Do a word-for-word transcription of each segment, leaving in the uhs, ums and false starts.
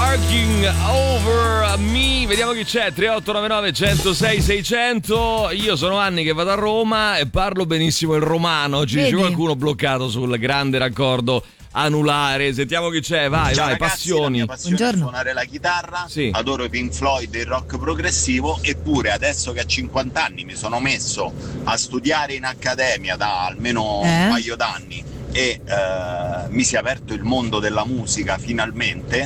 Arcing Over Me. Vediamo chi c'è. tre otto nove nove uno zero sei sei zero zero. Io sono anni che vado a Roma e parlo benissimo il romano. Ci dice qualcuno bloccato sul grande raccordo anulare. Sentiamo chi c'è. Vai, Ciao vai, ragazzi, passioni. La mia passione è suonare la chitarra, sì. Adoro i Pink Floyd e il rock progressivo, eppure adesso che a cinquanta anni mi sono messo a studiare in accademia da almeno eh? un paio d'anni e eh, mi si è aperto il mondo della musica finalmente,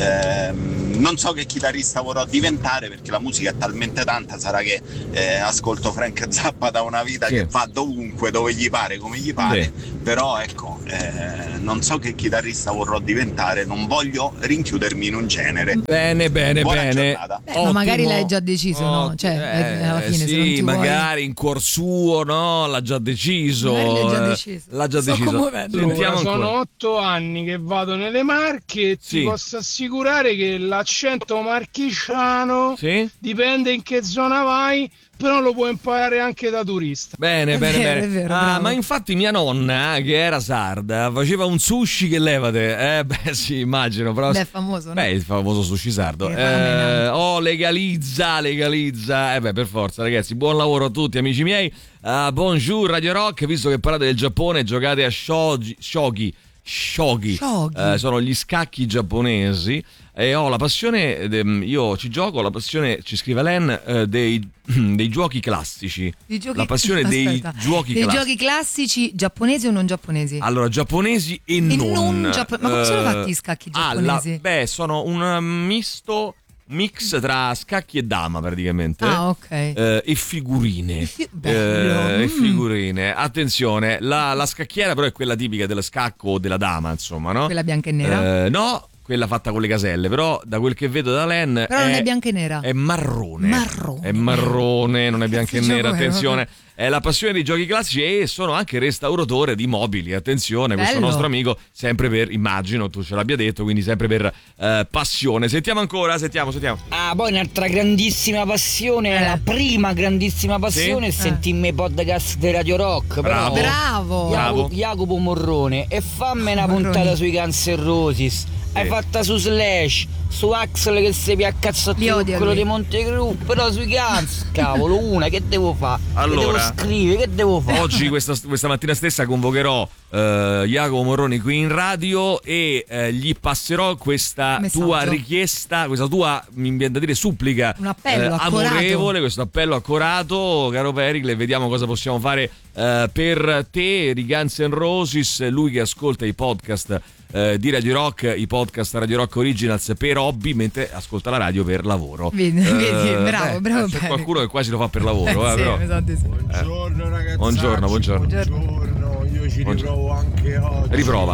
eh, non so che chitarrista vorrò diventare perché la musica è talmente tanta, sarà che eh, ascolto Frank Zappa da una vita, sì, che va dovunque, dove gli pare, come gli pare, sì. Però ecco, eh, non so che chitarrista vorrò diventare, non voglio rinchiudermi in un genere. Bene, bene, Buona bene. Beh, ma magari l'hai già deciso, oh, no? Cioè, eh, alla fine, sì, se non ti magari vuoi... in cuor suo, no? L'ha già deciso. L'ha già deciso. L'ha già Sto deciso. Sentiamo sono ancora. otto anni che vado nelle Marche e ti Sì. posso assicurare che l'accento marchigiano, sì? dipende in che zona vai, però lo puoi imparare anche da turista. Bene, È bene, vero, bene. è vero, ah, bravo. ma infatti mia nonna, che era sarda, faceva un sushi che levate. Eh, beh, sì, immagino. Però... Beh, è famoso, no? Beh, il famoso sushi sardo. Il Eh, ramen. oh, legalizza, legalizza. Eh, beh, per forza, ragazzi. Buon lavoro a tutti, amici miei. Uh, bonjour, Radio Rock. Visto che parlate del Giappone, giocate a shogi. shogi. Shogi, Shogi. Eh, sono gli scacchi giapponesi e ho la passione, de, io ci gioco, ho la passione, ci scrive Len, eh, dei, dei giochi classici. I giochi... La passione Aspetta. dei giochi dei classici. giochi classici giapponesi o non giapponesi? Allora, giapponesi e, E non. non giappo- ma come sono Eh, fatti gli scacchi ah, la- giapponesi? beh, sono un misto, mix tra scacchi e dama praticamente. Ah, ok. Eh, e figurine. Fi- bello. Eh, e Mm. figurine. Attenzione, la, la scacchiera però è quella tipica dello scacco o della dama, insomma, no? Quella bianca e nera? Eh, no, quella fatta con le caselle, però da quel che vedo da Len Però non è bianca e nera. È marrone. Marrone. È marrone, non è bianca e Cazzo nera, gioco è? attenzione. È la passione dei giochi classici e sono anche restauratore di mobili, attenzione, questo Bello. nostro amico, sempre per, immagino tu ce l'abbia detto, quindi sempre per eh, passione. Sentiamo ancora, sentiamo, sentiamo. Ah, poi un'altra grandissima passione, Eh. la prima grandissima passione Sì? è sentirmi i podcast di Radio Rock. Bravo. Però, Bravo. Bravo. Jacopo, Jacopo Morrone, e fammi una Morrone. puntata sui Guns N' Roses. Hai fatta su Slash, su Axel che si piacca Li odia quello lui. di Montegru, però sui Guns, cavolo, una, che devo fare? Allora, che devo scrivere, che devo fare? Oggi, questa, questa mattina stessa, convocherò eh, Jacopo Morroni qui in radio e eh, gli passerò questa Messaggio. tua richiesta, questa tua, mi viene da dire, supplica Un appello accorato. amorevole, questo appello accorato, caro Pericle, vediamo cosa possiamo fare eh, per te, di Guns N' Roses, lui che ascolta i podcast eh, di Radio Rock, i podcast Radio Rock Originals per hobby, mentre ascolta la radio per lavoro. Vedi, Eh, vedi, bravo, beh, bravo, c'è Pericle. qualcuno che quasi lo fa per lavoro, eh, Sì, però. esatto, sì. Buongiorno ragazzi. Buongiorno, buongiorno. Buongiorno, io ci Buongiorno. riprovo anche oggi. Riprova.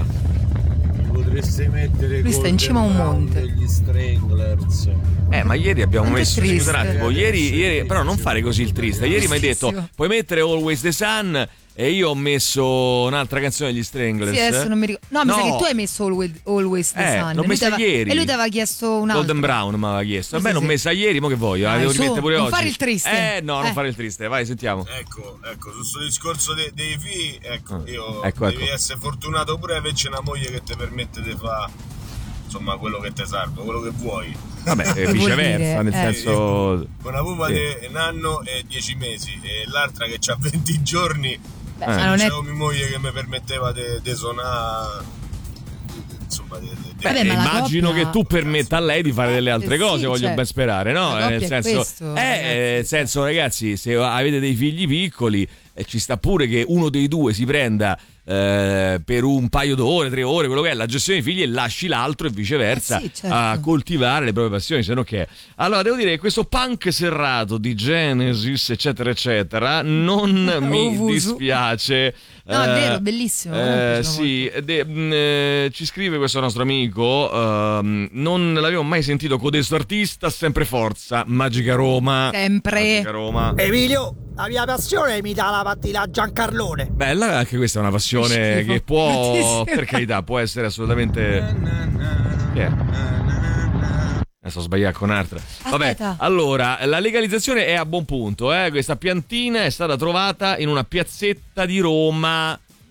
Mi potreste mettere Lui sta Golden in cima a un Brown monte. degli Stranglers. Eh, ma ieri abbiamo Quanto è messo. triste. Scusa un attimo, ieri, ieri, però non fare così il triste. Ieri mi hai detto Tristissimo. puoi mettere Always the Sun e io ho messo un'altra canzone degli Stranglers. Sì, adesso non mi ricordo. No, mi sa No. che tu hai messo Always, Always the Eh, Sun. l'ho Lui messa t'aveva- ieri. E lui ti aveva chiesto un altro. Golden Brown mi aveva chiesto. A Sì, me sì, l'ho sì. messa ieri, ma che voglio? La Dai, devo su, rimettere pure non oggi. fare il triste. Eh, no, non Eh. fare il triste. Vai, sentiamo. Ecco, ecco, su sto discorso de- dei figli, ecco, Ah, io ecco, devi ecco. essere fortunato pure averci una moglie che ti permette di fare, insomma, quello che ti serve, quello che vuoi. Vabbè, eh, Che vuol viceversa, dire? nel Eh. senso. Una pupa Sì. di un anno e dieci mesi e l'altra che ha venti giorni. Beh, Eh. ma non è... C'avevo mia moglie che mi permetteva di suonare, insomma, di, di, Beh, Vabbè, ma la immagino coppia- che tu permetta a lei di fare delle altre Eh, sì, cose, voglio cioè, ben sperare, no? la Eh, nel coppia è senso, questo, eh, ragazzi. nel senso, ragazzi, se avete dei figli piccoli, eh, ci sta pure che uno dei due si prenda eh, per un paio d'ore, tre ore, quello che è la gestione dei figli e lasci l'altro e viceversa Eh sì, certo. a coltivare le proprie passioni, se no che. Allora, devo dire che questo punk serrato di Genesis, eccetera, eccetera, non mi Uvusu. dispiace. No, è Eh, vero, bellissimo. a me eh, piaceva sì, ed è, mh, eh, ci scrive questo nostro amico, ehm, non l'avevo mai sentito codesto artista, sempre forza, Magica Roma. Sempre. Magica Roma. Emilio, la mia passione mi dà la mattina Giancarlone. Bella, anche questa è una passione Schifo. che può, Sì, sì. per carità, può essere assolutamente. Chi è? Adesso ho sbagliato con un'altra. Vabbè, Aspetta. allora, la legalizzazione è a buon punto, eh? Questa piantina è stata trovata in una piazzetta di Roma.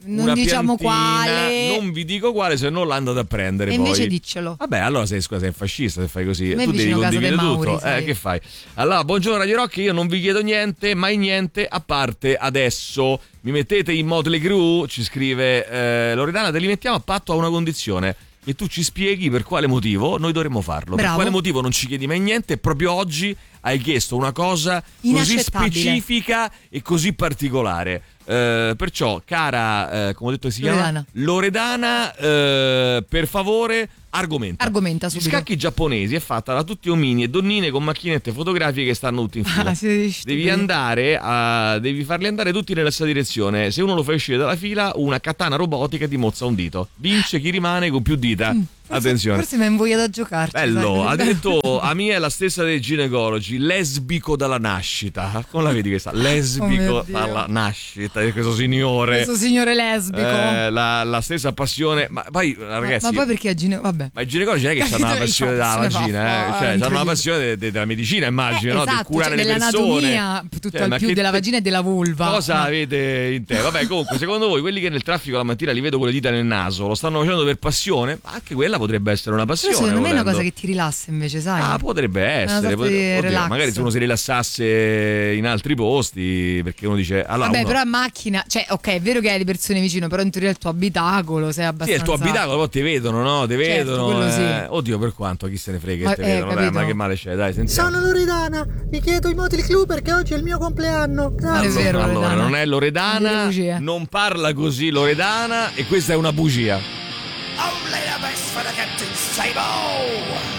Non una diciamo piantina, quale. non vi dico quale, se no l'andate a prendere E poi. invece diccelo. Vabbè, allora sei, scusa, sei fascista se fai così. A me Tu devi vicino casa condividere dei tutto. Mauri, Eh, sai. che fai? Allora, buongiorno Radio Rock, io non vi chiedo niente, mai niente, a parte adesso. Mi mettete in Motley Crue? Ci scrive eh, Loredana, te li mettiamo a patto a una condizione. E tu ci spieghi per quale motivo noi dovremmo farlo. Bravo. Per quale motivo non ci chiedi mai niente e proprio oggi hai chiesto una cosa così Inaccettabile. specifica e così particolare. Eh, perciò, cara, eh, come ho detto si chiama? Loredana. Loredana, eh, per favore, argomenta. Argomenta Gli subito. scacchi giapponesi è fatta da tutti omini e donnine con macchinette fotografiche che stanno tutti in fila. Ah, siete stupidi. Devi andare a, devi farli andare tutti nella stessa direzione. Se uno lo fai uscire dalla fila, una katana robotica ti mozza un dito. Vince chi rimane con più dita. Forse- Attenzione. Forse mi ha invogliato a giocarci. Bello, sai? ha detto a mia è la stessa dei ginecologi, lesbico dalla nascita. Come la vedi questa? Oh Lesbico mio Dio. dalla nascita di questo signore. Questo signore lesbico. Eh, la, la stessa passione, ma poi ragazzi, ma, ma poi perché è gine... Vabbè. ma i ginecologi non è che hanno una passione della Se ne fa vagina, eh? fuori, Cioè, hanno una incredibile. passione de- de- della medicina, immagino, Eh, no? esatto, Di curare cioè, le persone. dell'anatomia, tutto Cioè, al ma più che della te- vagina e della vulva. Cosa Ma- avete in te? Vabbè, comunque, secondo voi quelli che nel traffico la mattina li vedo con le dita nel naso, lo stanno facendo per passione? Ma anche quella potrebbe essere una Però passione. secondo me è una volendo. cosa che ti rilassa invece, sai? Ah, potrebbe Una essere. sorta potrebbe- di oddio, relax. magari se uno si rilassasse in altri posti, perché uno dice allora, Vabbè, uno- però a macchina, cioè, ok, è vero che hai le persone vicino, però in teoria il tuo abitacolo sei sì, abbastanza. è il tuo abitacolo, poi ti vedono, no? Ti Certo, vedono. quello sì. eh. Oddio, per quanto, chi se ne frega Ma- che ti eh, vedono, dai, capito. ma che male c'è, dai, sentiamo. Sono Loredana, vi chiedo i Motley Crue perché oggi è il mio compleanno. Grazie. Non è vero, allora, Loredana. non è Loredana, Delle bugie. non parla così Loredana e questa è una bugia. Only the best for the Captain Sable!